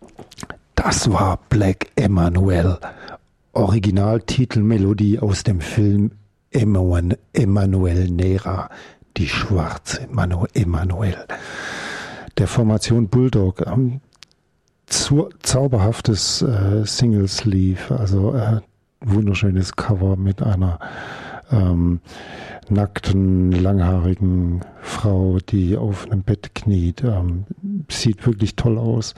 Das war Black Emanuel, Originaltitelmelodie aus dem Film Emanuel Nera, die schwarze Emanuel. Der Formation Bulldog, zauberhaftes Single-Sleeve, also wunderschönes Cover mit einer nackten, langhaarigen Frau, die auf einem Bett kniet. Sieht wirklich toll aus.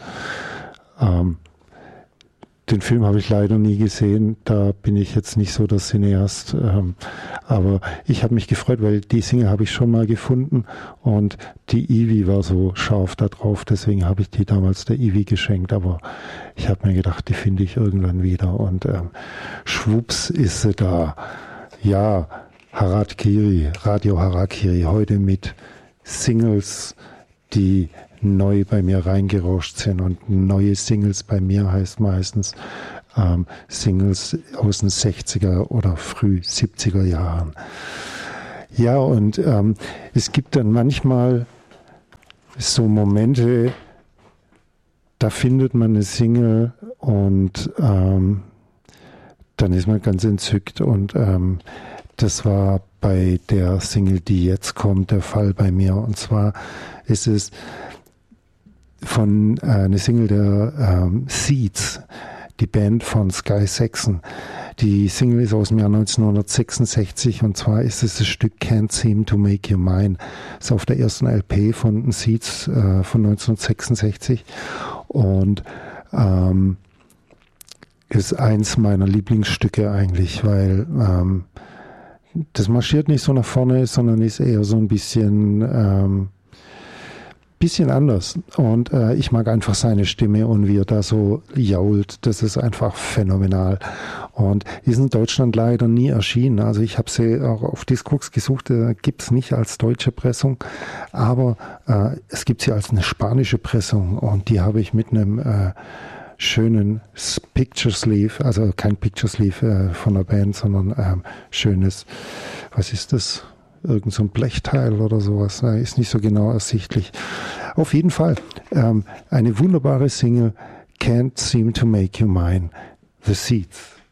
Den Film habe ich leider nie gesehen, da bin ich jetzt nicht so der Cineast, aber ich habe mich gefreut, weil die Single habe ich schon mal gefunden und die Ivy war so scharf da drauf, deswegen habe ich die damals der Ivy geschenkt, aber ich habe mir gedacht, die finde ich irgendwann wieder und schwupps ist sie da. Ja, Radio Harakiri, heute mit Singles, die neu bei mir reingerauscht sind, und neue Singles bei mir heißt meistens Singles aus den 60er oder früh 70er Jahren. Ja, und es gibt dann manchmal so Momente, da findet man eine Single und dann ist man ganz entzückt, und das war bei der Single, die jetzt kommt, der Fall bei mir. Und zwar ist es von eine Single der Seeds, die Band von Sky Saxon. Die Single ist aus dem Jahr 1966, und zwar ist es das Stück Can't Seem to Make You Mine. Das ist auf der ersten LP von den Seeds von 1966 und ist eins meiner Lieblingsstücke eigentlich, weil das marschiert nicht so nach vorne, sondern ist eher so ein bisschen anders, und ich mag einfach seine Stimme und wie er da so jault, das ist einfach phänomenal und ist in Deutschland leider nie erschienen. Also ich habe sie auch auf Discogs gesucht, gibt es nicht als deutsche Pressung, aber es gibt sie als eine spanische Pressung, und die habe ich mit einem schönen Picture Sleeve, also kein Picture Sleeve von der Band, sondern schönes, was ist das? Irgend so ein Blechteil oder sowas, ist nicht so genau ersichtlich. Auf jeden Fall eine wunderbare Single, Can't Seem to Make You Mine, The Seeds.